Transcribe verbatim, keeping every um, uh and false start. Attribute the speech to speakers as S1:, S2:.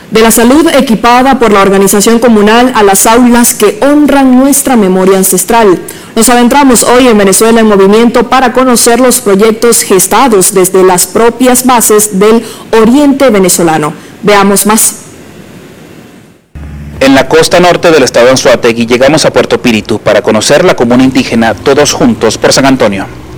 S1: De la salud equipada por la organización comunal a las aulas que honran nuestra memoria ancestral. Nos adentramos hoy en Venezuela en Movimiento para conocer los proyectos gestados desde las propias bases del oriente venezolano. Veamos más.
S2: En la costa norte del estado Anzoátegui llegamos a Puerto Píritu para conocer la comuna indígena Todos Juntos por San Antonio.